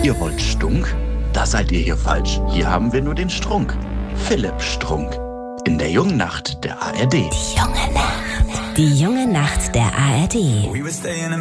Ihr wollt Stunk? Da seid ihr hier falsch. Hier haben wir nur den Strunk. Philipp Strunk. In der jungen Nacht der ARD. Die junge Nacht. Die junge Nacht der ARD.